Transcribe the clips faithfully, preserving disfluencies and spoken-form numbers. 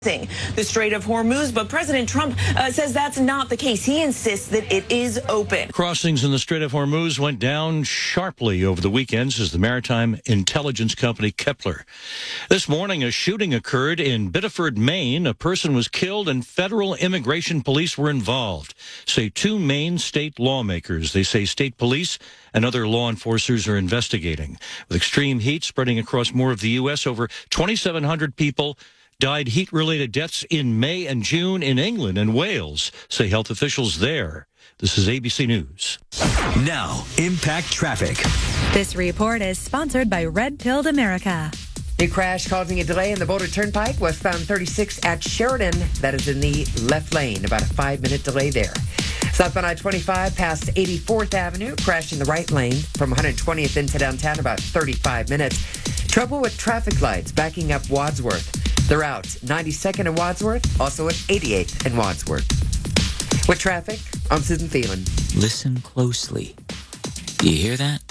the Strait of Hormuz, but President Trump uh, says that's not the case. He insists that it is open. Crossings in the Strait of Hormuz went down sharply over the weekend, says the maritime intelligence company Kepler. This morning, a shooting occurred in Biddeford, Maine. A person was killed and federal immigration police were involved, say two Maine state lawmakers. They say state police and other law enforcers are investigating. With extreme heat spreading across more of the U S, over twenty-seven hundred people died heat-related deaths in May and June in England and Wales, say health officials there. This is A B C News. Now, Impact Traffic. This report is sponsored by Red Pilled America. A crash causing a delay in the Boulder Turnpike, westbound thirty-six at Sheridan. That is in the left lane, about a five-minute delay there. Southbound I twenty-five past eighty-fourth Avenue, crash in the right lane from one hundred twentieth into downtown, about thirty-five minutes. Trouble with traffic lights backing up Wadsworth. They're out ninety-second and Wadsworth, also at eighty-eighth and Wadsworth. With traffic, I'm Susan Phelan. Listen closely. Do you hear that?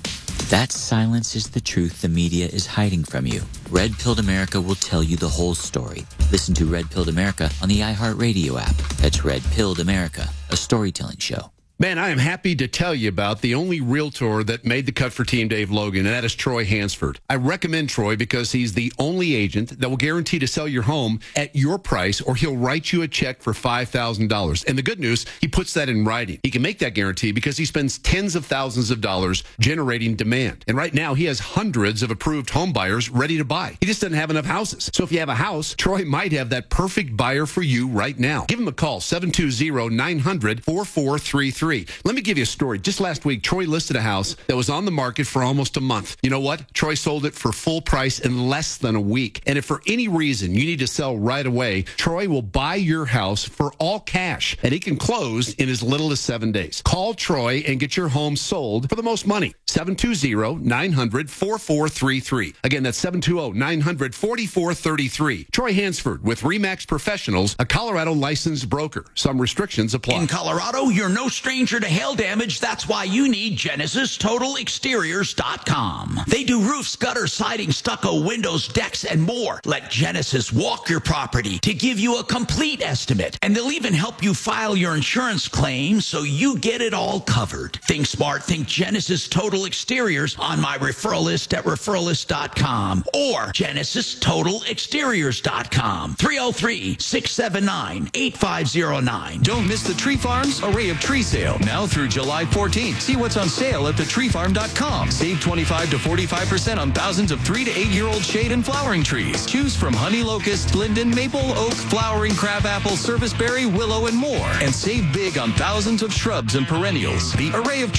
That silence is the truth the media is hiding from you. Red Pilled America will tell you the whole story. Listen to Red Pilled America on the iHeartRadio app. That's Red Pilled America, a storytelling show. Man, I am happy to tell you about the only realtor that made the cut for Team Dave Logan, and that is Troy Hansford. I recommend Troy because he's the only agent that will guarantee to sell your home at your price, or he'll write you a check for five thousand dollars. And the good news, he puts that in writing. He can make that guarantee because he spends tens of thousands of dollars generating demand. And right now, he has hundreds of approved home buyers ready to buy. He just doesn't have enough houses. So if you have a house, Troy might have that perfect buyer for you right now. Give him a call, seven two zero, nine hundred, four four three three. Let me give you a story. Just last week, Troy listed a house that was on the market for almost a month. You know what? Troy sold it for full price in less than a week. And if for any reason you need to sell right away, Troy will buy your house for all cash, and he can close in as little as seven days. Call Troy and get your home sold for the most money. seven two zero, nine hundred, four four three three. Again, that's seven two zero, nine hundred, four four three three. Troy Hansford with RE/MAX Professionals, a Colorado licensed broker. Some restrictions apply. In Colorado, you're no stranger to hail damage. That's why you need Genesis Total Exteriors dot com. They do roofs, gutters, siding, stucco, windows, decks, and more. Let Genesis walk your property to give you a complete estimate. And they'll even help you file your insurance claim so you get it all covered. Think smart, think Genesis Total Exteriors on my referral list at referral list dot com or Genesis Total Exteriors dot com. three oh three, six seven nine, eight five oh nine. Don't miss the Tree Farm's Array of Tree Sale, now through July fourteenth. See what's on sale at the tree farm dot com. Save twenty-five to forty-five percent on thousands of three to eight year old shade and flowering trees. Choose from honey locust, linden, maple, oak, flowering crabapple, serviceberry, willow, and more. And save big on thousands of shrubs and perennials. The Array of Trees